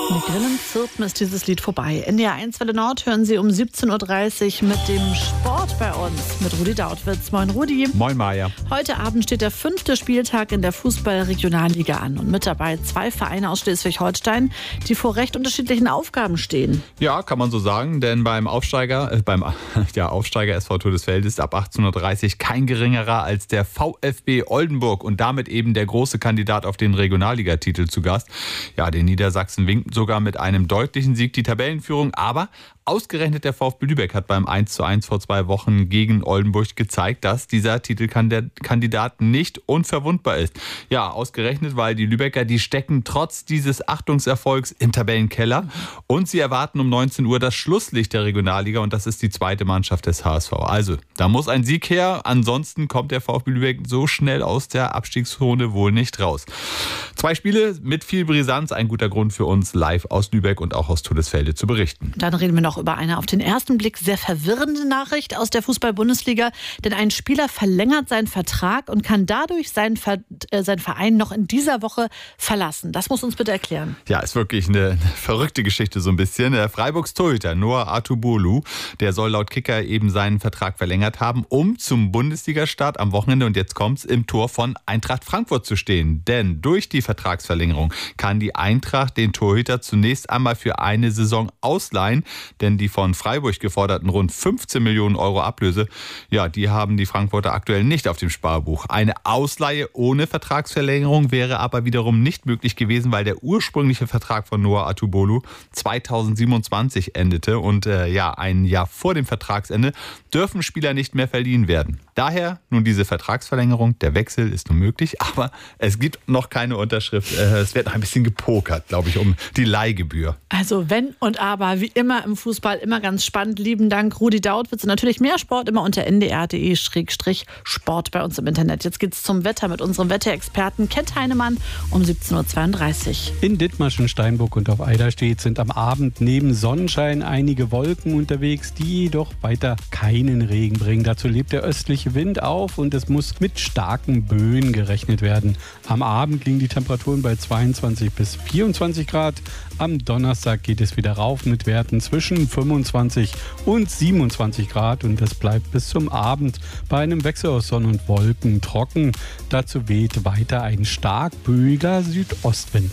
Mit Grillen Zirpen ist dieses Lied vorbei. NDR 1 Welle Nord hören Sie um 17.30 Uhr mit dem Sport bei uns mit Rudi Dautwitz. Moin Rudi. Moin Maja. Heute Abend steht der 5. Spieltag in der Fußball-Regionalliga an. Und mit dabei 2 Vereine aus Schleswig-Holstein, die vor recht unterschiedlichen Aufgaben stehen. Ja, kann man so sagen, denn beim Aufsteiger SV Todesfeld ist ab 18.30 Uhr kein geringerer als der VfB Oldenburg und damit eben der große Kandidat auf den Regionalligatitel zu Gast. Ja, den Niedersachsen winkt sogar mit einem deutlichen Sieg die Tabellenführung, aber ausgerechnet der VfB Lübeck hat beim 1:1 vor 2 Wochen gegen Oldenburg gezeigt, dass dieser Titelkandidat nicht unverwundbar ist. Ja, ausgerechnet, weil die Lübecker, die stecken trotz dieses Achtungserfolgs im Tabellenkeller und sie erwarten um 19 Uhr das Schlusslicht der Regionalliga und das ist die zweite Mannschaft des HSV. Also, da muss ein Sieg her, ansonsten kommt der VfB Lübeck so schnell aus der Abstiegszone wohl nicht raus. 2 Spiele mit viel Brisanz, ein guter Grund für uns, live aus Lübeck und auch aus Todesfelde zu berichten. Dann reden wir noch über eine auf den ersten Blick sehr verwirrende Nachricht aus der Fußball-Bundesliga. Denn ein Spieler verlängert seinen Vertrag und kann dadurch seinen Verein noch in dieser Woche verlassen. Das muss uns bitte erklären. Ja, ist wirklich eine verrückte Geschichte so ein bisschen. Der Freiburgs Torhüter Noah Atubolu, der soll laut Kicker eben seinen Vertrag verlängert haben, um zum Bundesliga-Start am Wochenende, und jetzt kommt's, im Tor von Eintracht Frankfurt zu stehen. Denn durch die Vertragsverlängerung kann die Eintracht den Torhüter zunächst einmal für eine Saison ausleihen, denn die von Freiburg geforderten rund 15 Millionen Euro Ablöse, ja, die haben die Frankfurter aktuell nicht auf dem Sparbuch. Eine Ausleihe ohne Vertragsverlängerung wäre aber wiederum nicht möglich gewesen, weil der ursprüngliche Vertrag von Noah Atubolu 2027 endete und ein Jahr vor dem Vertragsende dürfen Spieler nicht mehr verliehen werden. Daher nun diese Vertragsverlängerung, der Wechsel ist nun möglich, aber es gibt noch keine Unterschrift. Es wird noch ein bisschen gepokert, glaube ich, um die Leihgebühr. Also wenn und aber, wie immer im Fußball, immer ganz spannend. Lieben Dank, Rudi Dautwitz. Und natürlich mehr Sport immer unter ndr.de/Sport bei uns im Internet. Jetzt geht's zum Wetter mit unserem Wetterexperten Kent Heinemann um 17.32 Uhr. In Dithmarschen, Steinburg und auf Eiderstedt sind am Abend neben Sonnenschein einige Wolken unterwegs, die jedoch weiter keinen Regen bringen. Dazu lebt der östliche Wind auf und es muss mit starken Böen gerechnet werden. Am Abend liegen die Temperaturen bei 22 bis 24 Grad. Am Donnerstag geht es wieder rauf mit Werten zwischen 25 und 27 Grad und es bleibt bis zum Abend bei einem Wechsel aus Sonne und Wolken trocken. Dazu weht weiter ein stark böiger Südostwind.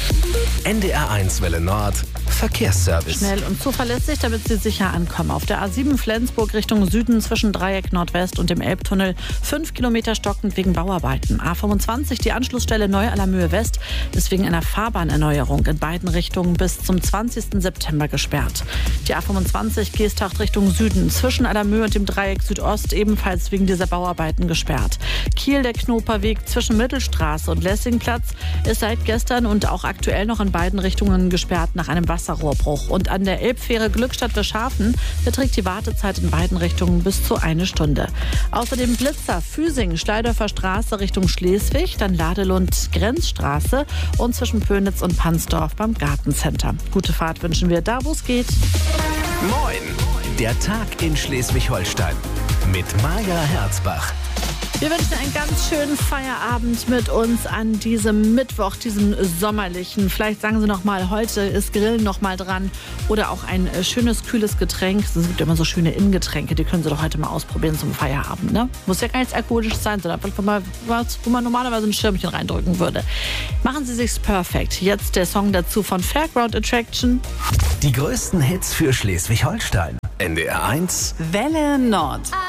NDR 1 Welle Nord Verkehrsservice. Schnell und zuverlässig, damit Sie sicher ankommen. Auf der A7 Flensburg Richtung Süden zwischen Dreieck Nordwest und dem Elbtunnel 5 Kilometer stockend wegen Bauarbeiten. A25 die Anschlussstelle Neu-Allermöhe West ist wegen einer Fahrbahnerneuerung in beiden Richtungen bis zum 20. September gesperrt. Die A25 Geesthacht Richtung Süden zwischen Allermöhe und dem Dreieck Südost ebenfalls wegen dieser Bauarbeiten gesperrt. Kiel der Knoperweg zwischen Mittelstraße und Lessingplatz ist seit gestern und auch aktuell noch in beiden Richtungen gesperrt nach einem Wasserrohrbruch. Und an der Elbfähre Glückstadt-Wirschhafen beträgt die Wartezeit in beiden Richtungen bis zu 1 Stunde. Außerdem Blitzer, Füsing, Schleidorfer Straße Richtung Schleswig, dann Ladelund, Grenzstraße und zwischen Pönitz und Pansdorf beim Gartencenter. Gute Fahrt wünschen wir da, wo es geht. Moin, der Tag in Schleswig-Holstein mit Maja Herzbach. Wir wünschen einen ganz schönen Feierabend mit uns an diesem Mittwoch, diesem sommerlichen. Vielleicht sagen Sie noch mal, heute ist Grillen noch mal dran oder auch ein schönes, kühles Getränk. Es gibt immer so schöne Innengetränke, die können Sie doch heute mal ausprobieren zum Feierabend. Ne? Muss ja gar nichts Alkoholisches sein, sondern einfach wo man normalerweise ein Schirmchen reindrücken würde. Machen Sie sich's perfekt. Jetzt der Song dazu von Fairground Attraction. Die größten Hits für Schleswig-Holstein. NDR 1 Welle Nord.